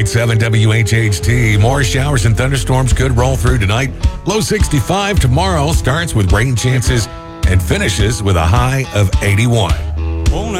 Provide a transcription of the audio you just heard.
101.7 WHHT. More showers and thunderstorms could roll through tonight. Low 65 tomorrow starts with rain chances and finishes with a high of 81.